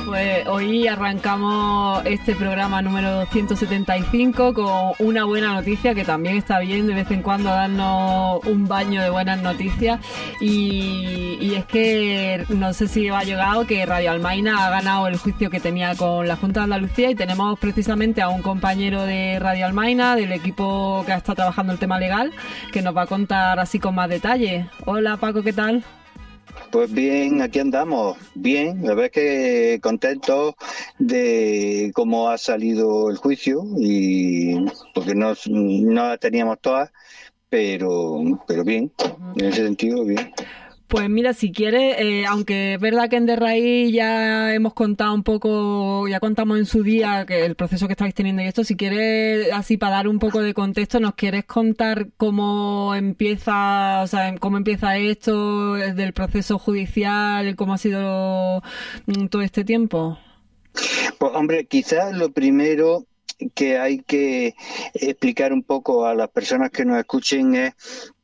Pues hoy arrancamos este programa número 175 con una buena noticia, que también está bien de vez en cuando darnos un baño de buenas noticias, y es que no sé si ha llegado que Radio Almaina ha ganado el juicio que tenía con la Junta de Andalucía, y tenemos precisamente a un compañero de Radio Almaina, del equipo que ha estado trabajando el tema legal, que nos va a contar así con más detalle. Hola Paco, ¿qué tal? Pues bien, aquí andamos, bien, la verdad es que contento de cómo ha salido el juicio, y porque no la teníamos todas, pero bien, en ese sentido bien. Pues mira, si quieres, aunque es verdad que en De Raíz ya hemos contado un poco, ya contamos en su día que el proceso que estáis teniendo y esto, si quieres, así para dar un poco de contexto, ¿nos quieres contar cómo empieza, o sea, cómo empieza esto, del proceso judicial, cómo ha sido todo este tiempo? Pues hombre, quizás lo primero que hay que explicar un poco a las personas que nos escuchen es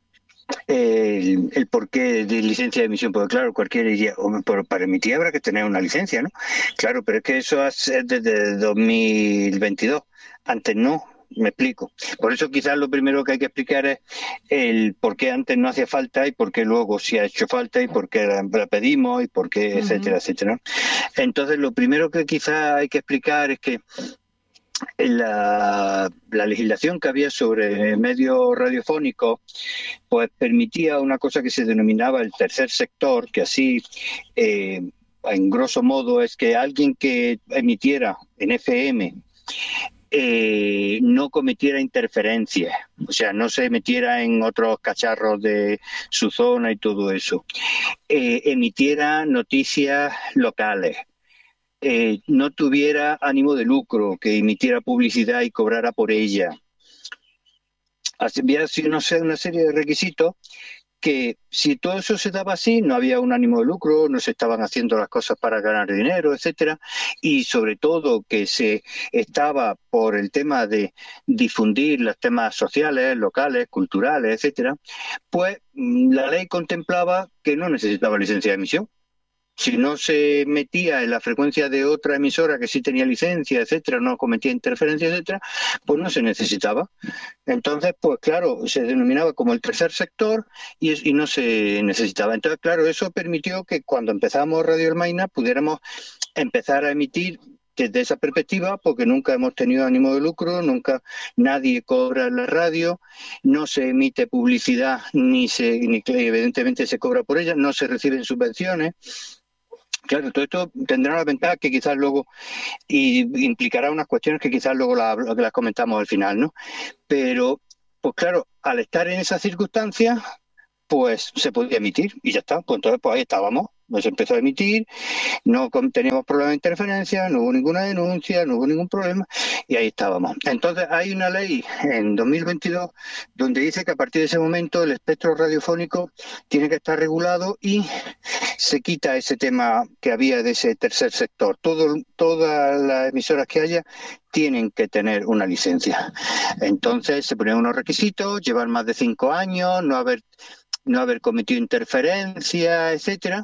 el porqué de licencia de emisión, porque claro, cualquiera diría, pero para emitir habrá que tener una licencia, ¿no? Claro, pero es que eso es desde 2022, antes no. Me explico. Por eso quizás lo primero que hay que explicar es el por qué antes no hacía falta y por qué luego sí ha hecho falta y por qué la pedimos y por qué, etcétera, etcétera. Entonces, lo primero que quizás hay que explicar es que la legislación que había sobre medios radiofónicos pues permitía una cosa que se denominaba el tercer sector, que así en grosso modo es que alguien que emitiera en FM no cometiera interferencias, o sea, no se metiera en otros cacharros de su zona y todo eso, emitiera noticias locales, no tuviera ánimo de lucro, que emitiera publicidad y cobrara por ella. Había una serie de requisitos que, si todo eso se daba así, no había un ánimo de lucro, no se estaban haciendo las cosas para ganar dinero, etcétera, y sobre todo que se estaba por el tema de difundir los temas sociales, locales, culturales, etcétera, pues la ley contemplaba que no necesitaba licencia de emisión. Si no se metía en la frecuencia de otra emisora que sí tenía licencia, etcétera, no cometía interferencia, etcétera, pues no se necesitaba. Entonces, pues claro, se denominaba como el tercer sector y no se necesitaba. Entonces, claro, eso permitió que cuando empezamos Radio Almaina pudiéramos empezar a emitir desde esa perspectiva, porque nunca hemos tenido ánimo de lucro, nunca nadie cobra en la radio, no se emite publicidad, ni evidentemente se cobra por ella, no se reciben subvenciones. Claro, todo esto tendrá una ventaja que quizás luego implicará unas cuestiones que quizás luego las comentamos al final, ¿no? Pero, pues claro, al estar en esas circunstancias, pues se podía emitir y ya está. Pues entonces, pues ahí estábamos. Nos empezó a emitir, no teníamos problema de interferencia, no hubo ninguna denuncia, no hubo ningún problema, y ahí estábamos. Entonces hay una ley en 2022 donde dice que a partir de ese momento el espectro radiofónico tiene que estar regulado y se quita ese tema que había de ese tercer sector. Todas las emisoras que haya tienen que tener una licencia. Entonces se ponían unos requisitos: llevar más de 5 años, no haber cometido interferencia, etcétera.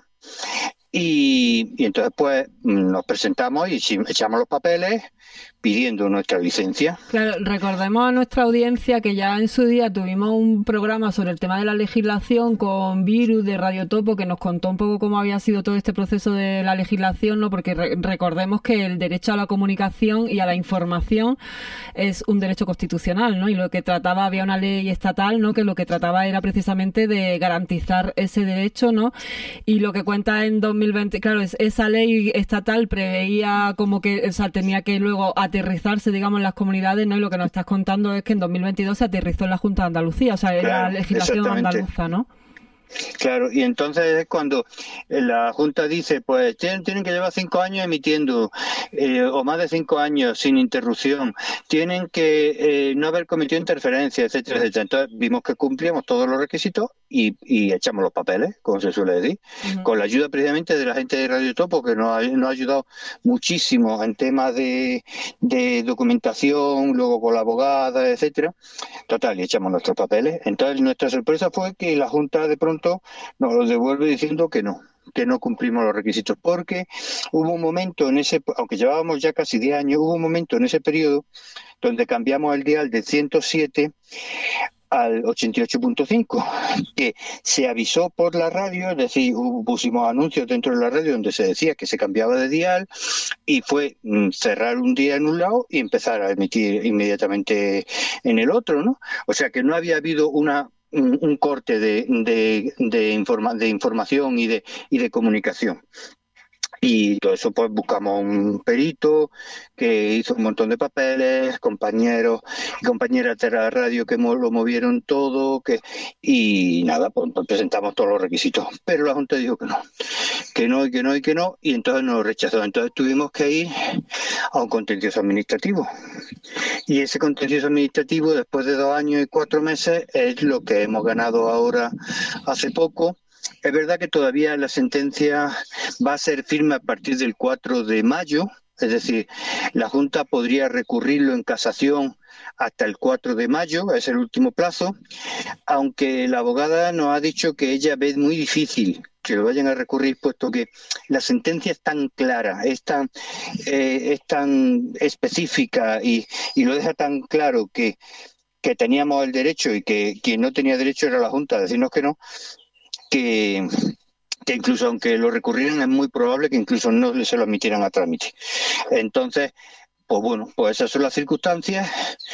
Y entonces pues nos presentamos y echamos los papeles pidiendo nuestra licencia. Claro, recordemos a nuestra audiencia que ya en su día tuvimos un programa sobre el tema de la legislación con Virus de Radio Topo, que nos contó un poco cómo había sido todo este proceso de la legislación, ¿no? Porque recordemos que el derecho a la comunicación y a la información es un derecho constitucional, ¿no? Y lo que trataba, había una ley estatal, ¿no? Que lo que trataba era precisamente de garantizar ese derecho, ¿no? Y lo que cuenta en 2020, claro, esa ley estatal preveía como que, o sea, tenía que luego aterrizarse, digamos, en las comunidades, ¿no? Y lo que nos estás contando es que en 2022 se aterrizó en la Junta de Andalucía, o sea, en la legislación andaluza, ¿no? Claro, y entonces es cuando la Junta dice, pues tienen que llevar 5 años emitiendo, o más de 5 años sin interrupción, tienen que no haber cometido interferencia, etcétera, etcétera. Entonces vimos que cumplíamos todos los requisitos y echamos los papeles, como se suele decir, con la ayuda precisamente de la gente de Radio Topo, que nos ha ayudado muchísimo en temas de documentación, luego con la abogada, etcétera. Total, y echamos nuestros papeles. Entonces nuestra sorpresa fue que la Junta de pronto nos lo devuelve diciendo que no. que no cumplimos los requisitos, porque hubo un momento en ese, aunque llevábamos ya casi 10 años, hubo un momento en ese periodo donde cambiamos el dial de 107 al 88.5, que se avisó por la radio, es decir, pusimos anuncios dentro de la radio donde se decía que se cambiaba de dial, y fue cerrar un día en un lado y empezar a emitir inmediatamente en el otro, ¿no? O sea que no había habido un corte de información y de comunicación. Y todo eso, pues buscamos un perito que hizo un montón de papeles, compañeros y compañeras de la radio que lo movieron todo, y nada, pues presentamos todos los requisitos. Pero la Junta dijo que no, y entonces nos rechazó. Entonces tuvimos que ir a un contencioso administrativo. Y ese contencioso administrativo, después de 2 años y 4 meses, es lo que hemos ganado ahora hace poco. Es verdad que todavía la sentencia va a ser firme a partir del 4 de mayo, es decir, la Junta podría recurrirlo en casación hasta el 4 de mayo, es el último plazo, aunque la abogada nos ha dicho que ella ve muy difícil que lo vayan a recurrir, puesto que la sentencia es tan clara, es tan específica y lo deja tan claro que teníamos el derecho y que quien no tenía derecho era la Junta a decirnos que no, que incluso aunque lo recurrieran es muy probable que incluso no se lo admitieran a trámite. Entonces, pues bueno, pues esas son las circunstancias,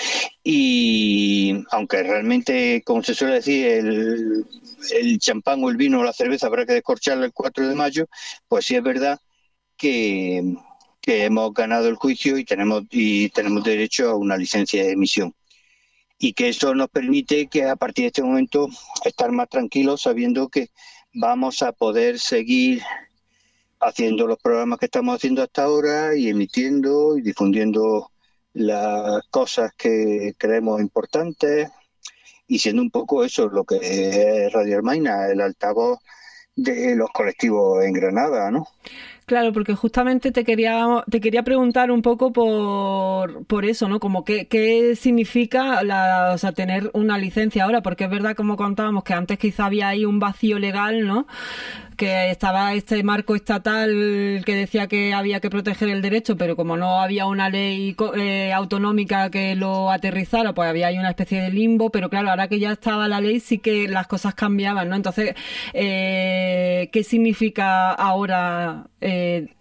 y aunque realmente, como se suele decir, el champán o el vino o la cerveza habrá que descorcharla el 4 de mayo, pues sí es verdad que hemos ganado el juicio y tenemos derecho a una licencia de emisión. Y que eso nos permite que a partir de este momento estar más tranquilos sabiendo que vamos a poder seguir haciendo los programas que estamos haciendo hasta ahora y emitiendo y difundiendo las cosas que creemos importantes y siendo un poco eso lo que es Radio Hermaina, el altavoz de los colectivos en Granada, ¿no? Claro, porque justamente te quería preguntar un poco por eso, ¿no? Como qué significa tener una licencia ahora, porque es verdad, como contábamos, que antes quizá había ahí un vacío legal, ¿no? Que estaba este marco estatal que decía que había que proteger el derecho, pero como no había una ley autonómica que lo aterrizara, pues había ahí una especie de limbo, pero claro, ahora que ya estaba la ley sí que las cosas cambiaban, ¿no? Entonces, ¿qué significa ahora, ¿qué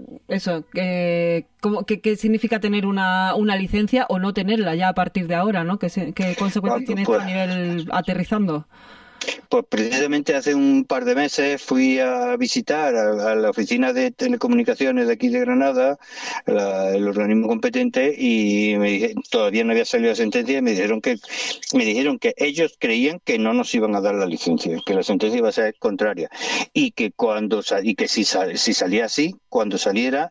significa tener una licencia o no tenerla ya a partir de ahora, ¿no? ¿Qué consecuencias tiene esto a nivel aterrizando? Pues precisamente hace un par de meses fui a visitar a la oficina de telecomunicaciones de aquí de Granada, el organismo competente, y todavía no había salido la sentencia, y me dijeron que ellos creían que no nos iban a dar la licencia, que la sentencia iba a ser contraria, y que si salía así, cuando saliera